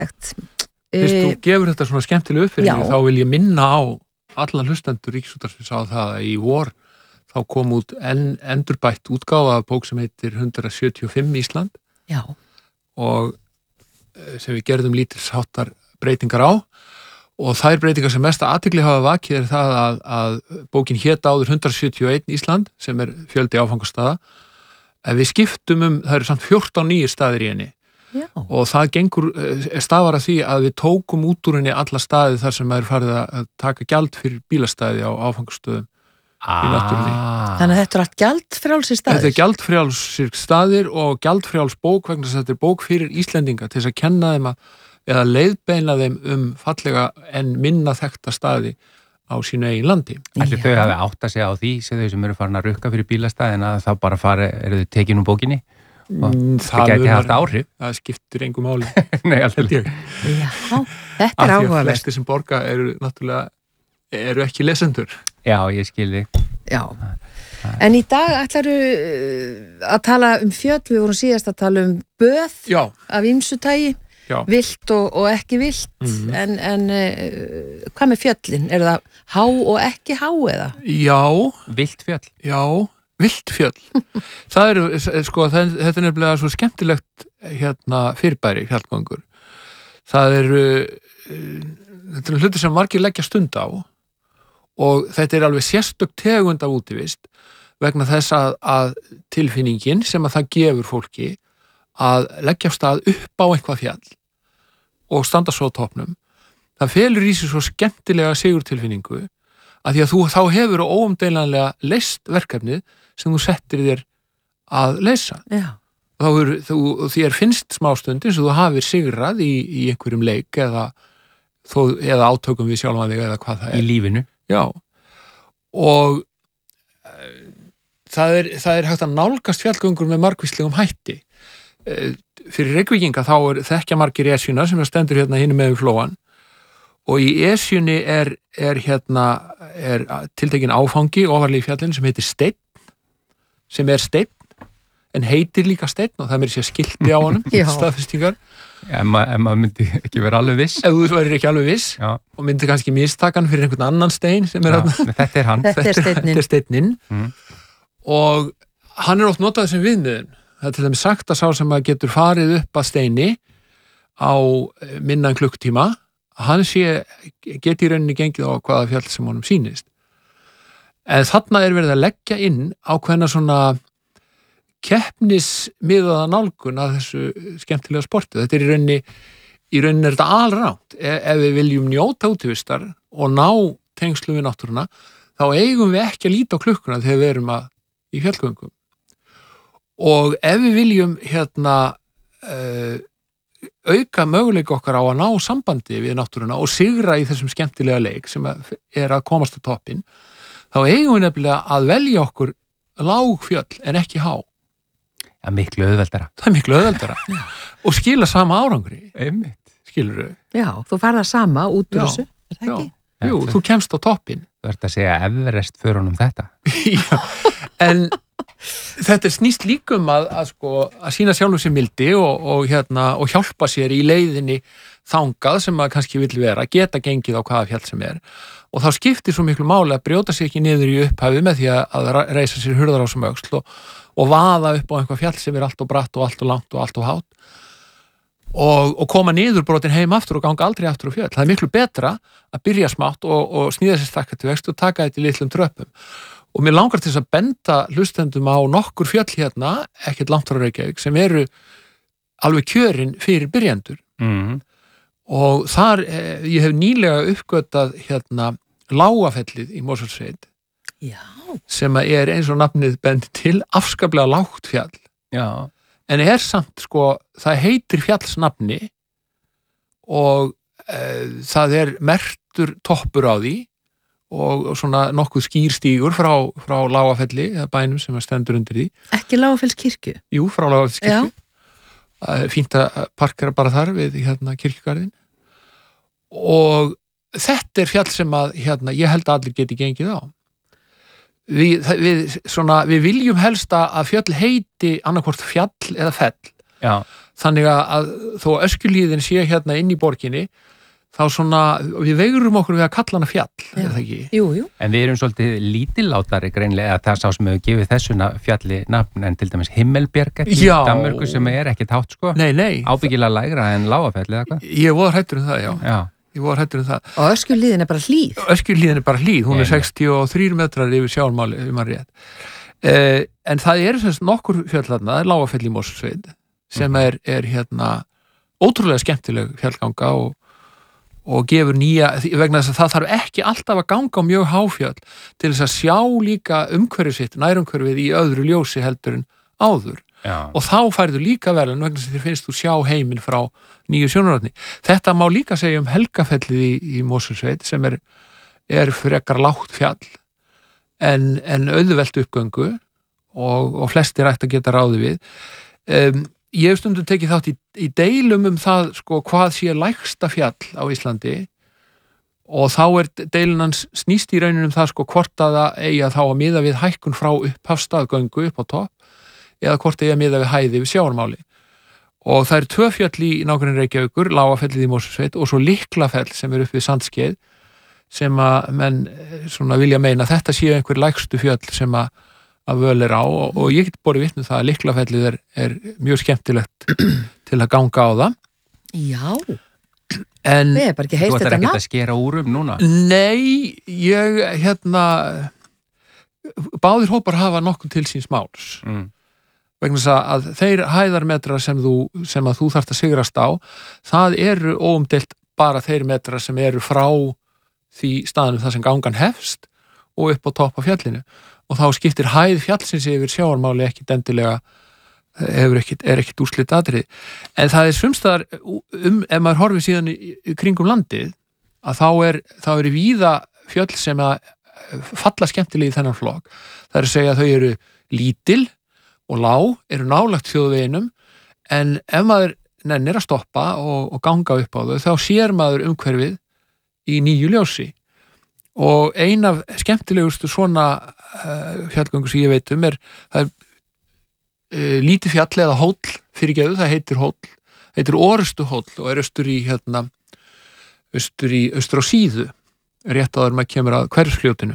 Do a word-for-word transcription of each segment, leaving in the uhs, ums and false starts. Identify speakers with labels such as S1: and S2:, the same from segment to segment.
S1: Fyrst þú gefur þetta svona skemmtilega upp fyrir
S2: Já.
S1: mig, þá vil ég minna á alla hlustendur Ríkisútvarpsins á það að í vor þá kom út en, endurbætt útgáfa af bók sem heitir hundrað sjötíu og fimm Ísland
S2: Já.
S1: og sem við gerðum lítilsháttar breytingar á og þær breytingar sem mesta athygli hafa vakið er það að, að bókin hét áður hundrað sjötíu og eitt Ísland sem er fjöldi áfangastaða. Ef við skiptum um, það eru samt fjórtán nýjir staðir í henni.
S2: Já.
S1: Og það gengur, stafar að því að við tókum út úr henni alla staði þar sem er farið að taka gjald fyrir bílastæði á áfangastöðum
S3: ah.
S1: í náttúrunni.
S2: Þannig að þetta er allt gjaldfrjálsir staðir?
S1: Þetta er gjaldfrjálsir staðir og gjaldfrjáls bók vegna þess að þetta er bók fyrir Íslendinga til þess að kenna þeim að eða leiðbeina þeim um fallega en minna þekkta staði á sínu eigin landi.
S3: Ætli þau hafi átt að segja á því sem þau sem eru farin að rukka fyrir bílastæðin að þá bara fari, eru þau tekin úr bókinni og það gæti haft áhrif.
S1: Það skiptir engu máli.
S3: Nei, alltaf.
S2: Já, þetta er áhugavert.
S1: Af því að flestir sem borga eru náttúrulega eru ekki lesendur.
S3: Já, ég skil þig.
S2: Já. En í dag ætlaru að tala um fjöll, við vorum síðast að tala um böð
S1: Já.
S2: Af ýmsu tagi.
S1: Já.
S2: Vilt og, og ekki vilt mm-hmm. en, en uh, hvað með fjöllin? Er það há og ekki há eða?
S1: Já.
S3: Vilt fjöll?
S1: Já, vilt fjöll. það eru, sko, það, þetta er nefnilega svo skemmtilegt hérna fyrirbæri fjallgöngur. Það eru uh, þetta er hluti sem margir leggja stund á og þetta er alveg sérstök tegund af útivist vegna þess að, að tilfinningin sem að það gefur fólki að leggja af stað upp á eitthvað fjall og standa svo á toppnum. Það felur í sig svo skemmtilega sigurtilfinningu að því að þú þá hefur óumdeilanlega leyst verkefnið sem þú settir þér að leysa.
S2: Já.
S1: Þá er, þú, þér finnst smástundin sem þú hafir sigrað í, í einhverjum leik eða, þó, eða átökum við sjálfan þig eða hvað það er.
S3: Í lífinu.
S1: Já. Og það er, það er hægt að nálgast fjallgöngur með margvíslegum hætti. Fyrir Reykvíkinga þá er þekkja margir Esjuna sem er stendur hérna hinum með flóan og í Esjunni er, er hérna er tiltekin áfangi ofarlega í fjallinu sem heitir Steinn sem er Steinn en heitir líka Steinn og það er mér sér skilti á honum staðfestingar.
S3: Ef maður ma myndi ekki vera alveg viss.
S1: Ef þú verður ekki alveg viss Já. Og myndi kannski mistakan fyrir einhvern annan stein sem er
S3: Já, þetta er hann.
S2: Þetta er Steinninn.
S1: Þetta er Steinninn
S3: mm.
S1: og hann er oft notað sem viðmiðun. Það er til dæmis sagt að sá sem að getur farið upp að steini á minna en klukktíma, hann sé, geti í rauninni gengið á hvaða fjall sem honum sýnist. En þarna er verið að leggja inn ákveðna svona keppnismiðaða nálgun að þessu skemmtilega sporti. Þetta er í rauninni, í rauninni er þetta alrátt. E ef við viljum njóta útivistar og ná tengslu við náttúruna, þá eigum við ekki að líta á klukkuna þegar við erum að í fjallgöngum. Og ef við viljum hérna uh, auka möguleika okkar á að ná sambandi við náttúruna og sigra í þessum skemmtilega leik sem er að komast á toppinn, þá eigum við nefnilega að velja okkur lág fjöll en ekki há.
S3: Það er miklu auðveldara.
S1: Það er miklu auðveldara. Og skila sama árangri.
S3: Einmitt.
S1: Skilur þau?
S2: Já, þú farða sama út úr
S1: Já.
S2: þessu, er það ekki?
S1: Já. Jú, þú kemst á toppinn.
S3: Þú ert að segja Everest fyrir honum þetta.
S1: Já, en þetta er snýst líkum að, að, sko, að sína sjálfum sér mildi og, og, hérna, og hjálpa sér í leiðinni þangað sem að kannski vill vera, geta gengið á hvaða fjall sem er. Og þá skiptir svo miklu máli að brjóta sér ekki niður í upphæfi með því að reisa sér hurðar á sem öxl og, og vaða upp á einhvað fjall sem er allt og bratt og allt og langt og allt og hátt. Og, og koma niður brotin heim aftur og ganga aldrei aftur á fjöll. Það er miklu betra að byrja smátt og, og snýða sér stakkað til vext og taka þetta í litlum tröppum. Og mér langar til þess að benda hlustendum á nokkur fjöll hérna, ekkert langt frá Reykjavík, sem eru alveg kjörin fyrir byrjendur.
S3: Mm.
S1: Og þar, eh, ég hef nýlega uppgötað hérna Lágafellið í Mosfellssveit.
S2: Já.
S1: Sem er eins og nafnið bendi til afskaplega lágt fjall.
S3: Já.
S1: En er samt, sko, það heitir fjallsnafni og e, það er merktur toppur á því og, og svona nokkuð skýrstígur frá, frá Lágafelli, eða bænum sem stendur undir því.
S2: Ekki Lágafellskirkju?
S1: Jú, frá Lágafellskirkju. Það er fínt að parkera bara þar við hérna kirkjugarðin. Og þetta er fjall sem að, hérna, ég held að allir geti gengið á. Við, við, svona, við viljum helst að fjöll heiti annarkvort fjall eða fell.
S3: Já.
S1: þannig að þó Öskjuhlíðin sé hérna inn í borginni þá svona, við veirum okkur við að kalla hana fjall, er það ekki?
S2: Jú, jú.
S3: En við erum svolítið lítillátari greinlega að það sá sem hefur gefið þessu fjalli nafn en til dæmis Himmelbjerget í Danmörku sem er ekkert hátt sko.
S1: Nei, nei.
S3: Ábyggilega lægra en Lágafell eða hvað?
S1: Ég voru hrættur um það, já.
S3: Já.
S1: Ég voru hrættur um það.
S2: Og Öskjuhlíðin er bara hlíð.
S1: Öskjuhlíðin er bara hlíð, hún er sextíu og þrír metrar yfir sjávarmáli, um að rétt. Eh, en það eru sem nokkur fjöll þarna, Lágafell í Mosfellsveit, sem er, er hérna ótrúlega skemmtileg fjallganga og og gefur nýja, vegna þess að það þarf ekki alltaf að ganga á mjög háfjöll til þess að sjá líka umhverfið sitt, nærumhverfið í öðru ljósi heldur en áður.
S3: Já.
S1: Og þá færðu líka verðan vegna þess að þér finnst þú sjá heiminn frá nýju sjónarhorni. Þetta má líka segja um Helgafellið í, í Mosfellsveit sem er, er frekar lágt fjall en, en auðvelt uppgöngu og, og flestir ætti að geta ráði við. Um, Ég hef stundum tekið þátt í, í deilum um það sko hvað sé lægsta fjall á Íslandi og þá er deilunans snýst í rauninum það sko hvort að það eigi að þá að miða við hækkun frá upphafsstaðgöngu upp á topp eða hvort eigi að miða við hæði við sjávarmáli. Og það er tvö fjöll í nágrenni Reykjavíkur, Lágafellið í Mosfellsveit og svo Liklafell sem er upp við Sandskeið sem að menn svona vilja meina þetta séu einhver lægstu fjöll sem að að völ er á og, og ég get borið vitni það að Liklafellið er, er mjög skemmtilegt til að ganga á það.
S2: Já,
S1: en
S2: við erum bara ekki heist
S3: Þú
S2: þetta
S3: ætlar ekki
S2: nafn.
S3: að skera úr um núna?
S1: Nei, ég hérna báðir hópar hafa nokkuð til síns máls
S3: Mm.
S1: vegna þess að þeir hæðarmetrar sem, þú, sem að þú þarft að sigrast á það eru óumdeilt bara þeir metrar sem eru frá því staðinu þar sem gangan hefst og upp á topp á fjallinu og þá skiptir hæð fjallsins yfir sjávarmáli ekkit endilega ekkit, er ekkit úrslit atrið. En það er sumstaðar um, ef maður horfir síðan í, í kringum landið, að þá er, þá er víða fjöll sem að falla skemmtilegi í þennan flokk. Það er að segja að þau eru lítil og lág, eru nálægt þjóðveginum, en ef maður nennir að stoppa og, og ganga upp á þau, þá sér maður umhverfið í nýju ljósi. Og ein af skemmtilegustu svona uh, fjallgöngu sem ég veit um er það er uh, lítið fjall eða hóll fyrirgeðu, það heitir hóll, heitir Orustuhóll og er austur í hérna, austur í austur á Síðu, rétt áður maður kemur að Hverfisfljótinu.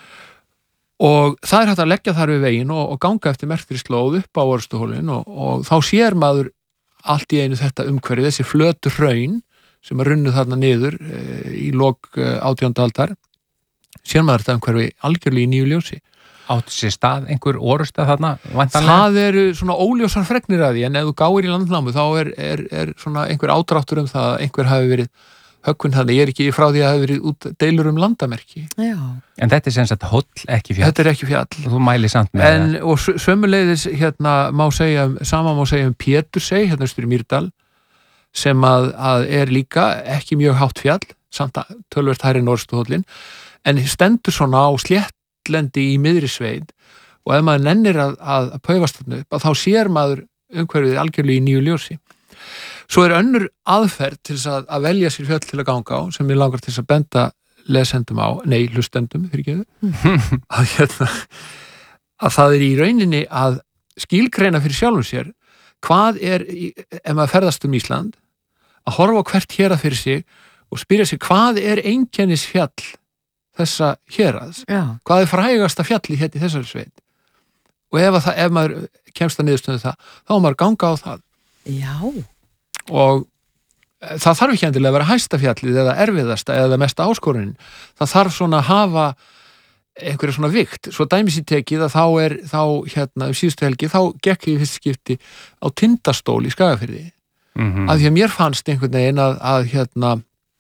S1: Og það er hægt að leggja þar við veginn og, og ganga eftir merktri slóð upp á Orustuhólin og, og þá sér maður allt í einu þetta umhverfið, þessi flötu hraun sem er runnuð þarna niður uh, í lok uh, átjándu aldar. Sér maður þetta umhverfi algjörlega í nýju ljósi.
S3: Áttu sér stað einhver orustað þarna vantanlega?
S1: Það eru svona óljósar fregnir að því en ef þú gáir í landnámu þá er, er, er svona einhver ádráttur um það að einhver hafi verið höggvinn þannig. Ég er ekki frá því að hafi verið út deilur um landamerki.
S2: Já.
S3: En þetta er sem sagt hóll, ekki fjall?
S1: Þetta er ekki fjall.
S3: Þú mæli samt með
S1: en, það? Og sömuleiðis hérna má segja, sama má segja um Pétursey, hérna austur í Mýrdal, sem að, að er líka ekki mjög hátt fjall, samt að tölvert hærri en Orustuhóllinn, en stendur svona á sléttlendi í miðri sveit og ef maður nennir að, að, að paufast þarna upp, að þá sér maður umhverfið algjörlega í nýju ljósi. Svo er önnur aðferð til þess að, að velja sér fjöll til að ganga á, sem ég langar til þess að benda lesendum á, nei, hlustendum, fyrirgeðu, mm. að, hérna, að það er í rauninni að skilgreina fyrir sjálfum sér hvað er, ef maður ferðast um Ísland, að horfa á hvert hérað fyrir sig og spyrja sig hvað er einkennis fjall þessa héraðs,
S2: Já.
S1: Hvað er frægasta fjalli hérna í þessari sveit og ef, það, ef maður kemst að niðurstöðu það, þá má maður ganga á það.
S2: Já.
S1: Og það þarf ekki endilega að vera hæsta fjallið eða erfiðasta eða mesta áskorunin. Það þarf svona að hafa einhverja svona vikt. Svo dæmis í tekið að þá er, þá hérna um síðustu helgi, þá gekk ég í fyrst skipti á Tindastól í Skagafirði.
S3: Mm-hmm.
S1: Af því að mér fannst einhvern veginn að, að hérna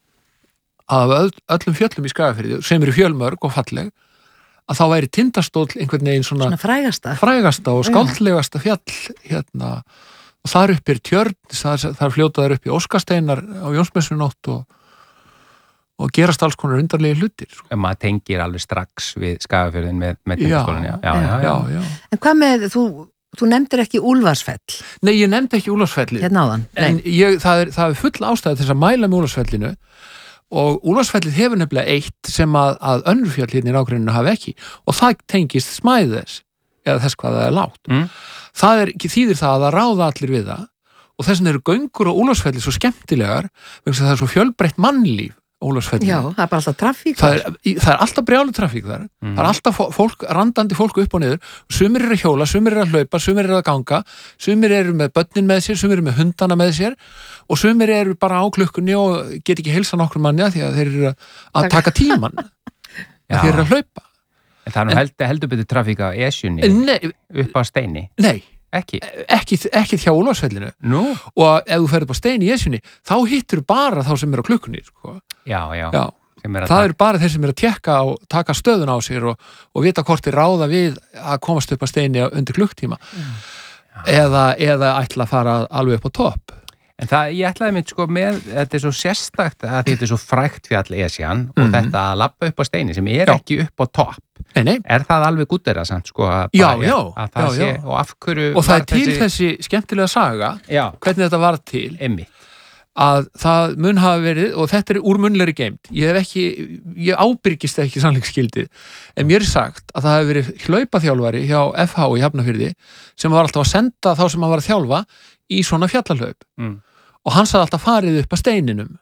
S1: að öll, öllum fjöllum í Skagafirði sem eru fjölmörg og falleg að þá væri Tindastóll einhvern veginn svona,
S2: Svona frægasta.
S1: frægasta og skáldlegasta fjall hérna og þar upp er tjörn, þar, þar fljótaður upp í Óskasteinar á Jónsmessunótt og, og gerast alls konar undarlega hlutir.
S3: En maður tengir alveg strax við Skagafjörðin með, með Tindastólan, já. Já, já, já.
S1: já, já.
S2: En hvað með, þú, þú nefndir ekki Úlfarsfell
S1: Nei, ég nefndi ekki Úlfarsfellið.
S2: hérna áðan.
S1: En ég, það, er, það er full ástæði til þess að mæla með Úlfarsfellinu og Úlfarsfellið hefur nefnilega eitt sem að, að önnur fjöll hérna í nágrenninu hafi ekki og það tengist smæð þess eða þess hvað það er lágt.
S3: Mm.
S1: Það er, þýðir það að það ráða allir við það og þess vegna eru göngur á Ólafsfelli svo skemmtilegar vegna þess að það er svo fjölbreytt mannlíf Ólafsfelli.
S2: Já, það er bara alltaf trafík
S1: það er, það er alltaf brjálu trafík þar mm. það er alltaf fólk, randandi fólk upp og niður sumir eru að hjóla, sumir eru að hlaupa, sumir eru að ganga sumir eru með börnin með sér, sumir eru með hundana með sér og sumir eru bara á klukkunni og get ekki heilsa nokkur manni að því að þeir eru að taka tíman að þeir eru að hlaupa.
S3: En það er nú heldur, heldur betur trafík á Esjunni upp á Steini.
S1: Nei,
S3: ekki,
S1: ekki, ekki hjá Ólafsfellinu
S3: Nú?
S1: og ef þú ferð upp á Steini í Esjunni þá hittur bara þá sem eru á klukkunni sko.
S3: Já, já,
S1: já.
S3: Er
S1: það eru bara þeir sem eru að tekka og taka stöðun á sér og, og vita hvort þeir ráða við að komast upp á Steini undir klukktíma mm. eða, eða ætla að fara alveg upp á topp.
S3: En það, ég ætlaði mynd sko með, þetta er svo sérstakt að þetta er svo frækt fjall Esjan og
S1: Mhm.
S3: þetta að labba upp á Steini sem er
S1: Já.
S3: ekki upp á topp.
S1: Nei, nei.
S3: Er það alveg gútera samt sko að,
S1: Já,
S3: bara-
S1: já,
S3: að það
S1: já,
S3: sé
S1: já.
S3: og af hverju
S1: Og það
S3: var
S1: er til þessi skemmtilega saga
S3: Já,
S1: hvernig þetta var til
S3: emmi.
S1: að það mun hafa verið og þetta er úr munnlegri geimt ég hef ekki, ég ábyrgist ekki sannleiksskildið, en mér er sagt að það hefur verið hlaupaþjálfari hjá F H í Hafnarfirði sem var alltaf að senda þá sem hann var að þjálfa í svona fjallahlaup
S3: Mm.
S1: og hann sagði alltaf farið upp að steininum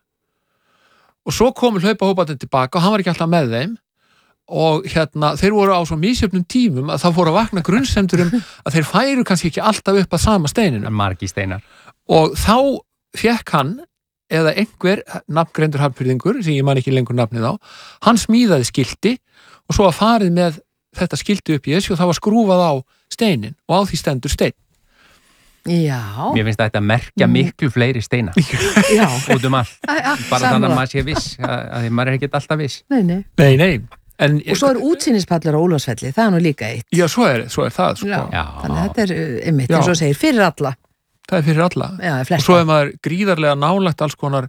S1: og svo komu hlaupahóparnir tilbaka og hann var ekki alltaf með þeim og hérna, þeir voru á svo misjöfnum tímum að það fóru að vakna grunnsemdur um að þeir færu kannski ekki alltaf upp að sama steininum
S3: Margi steinar.
S1: og þá fekk hann eða einhver nafngreindur hafnfirðingur sem ég man ekki lengur nafnið á hann smíðaði skilti og svo að farið með þetta skilti upp í þessu og það var skrúfað á steinin og á því stendur stein.
S2: Já,
S3: Mér finnst þetta að merkja miklu fleiri steina
S2: já.
S3: út um allt.
S2: Æ, æ,
S3: Bara þannig
S2: sammála.
S3: að maður sé viss að, að því maður er ekki alltaf viss.
S2: Nei, nei.
S1: Nei, nei. En,
S2: Og svo er útsýnispallur á Ólafsfelli, það er nú líka eitt.
S1: Já, svo er, svo er það, sko.
S2: Já,
S3: Já.
S2: þannig að þetta er uh, einmitt,
S1: Já.
S2: eins og segir, fyrir alla.
S1: Það er fyrir alla.
S2: Já,
S1: Og
S2: flesta.
S1: svo er maður gríðarlega nálægt alls konar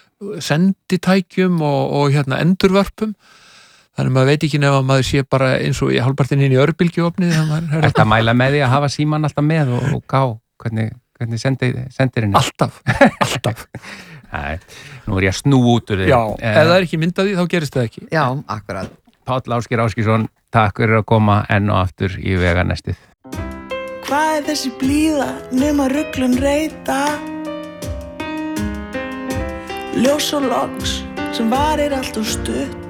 S1: senditækjum og, og hérna endurvörpum. Þannig að maður veit ekki nefn að maður sé bara eins og í hálfpartinn inn í örbylgjuofnið.
S3: Þetta mæla með því að hafa síman alltaf með og, og gá hvernig, hvernig sendi, sendir henni.
S1: Alltaf, alltaf.
S3: Nei, nú er ég að snú út úr því.
S1: Já, ef það er ekki myndað því þá gerist það ekki.
S2: Já, akkurat.
S3: Páll Ásgeir Áskísson, takk fyrir að koma enn og aftur í veganestið.
S4: Hvað er þessi blíða nema ruglun reyta? Ljós og loks sem varir allt og stutt